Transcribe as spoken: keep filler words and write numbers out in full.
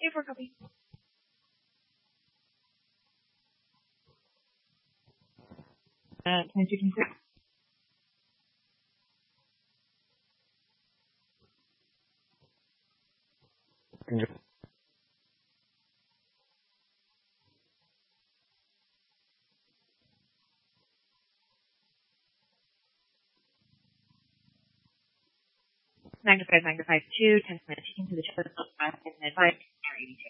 Two for copy. Uh, twenty-two twenty-six. Nine to five, nine to five two. Ten minutes taken to the chest. Five, ten minutes. Five. R eighty-two.